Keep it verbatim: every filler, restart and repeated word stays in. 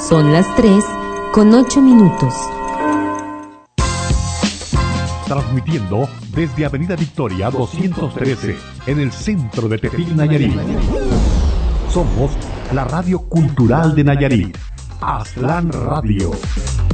Son las tres con ocho minutos. Transmitiendo desde Avenida Victoria doscientos trece, en el centro de Tepic, Nayarit. Somos la radio cultural de Nayarit, Aztlán Radio.